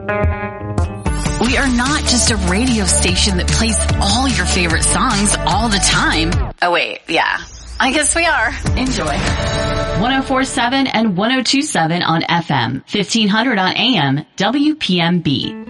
We are not just a radio station that plays all your favorite songs all the time. Oh wait, yeah. I guess we are. Enjoy. 104.7 and 102.7 on FM, 1500 on AM, WPMB.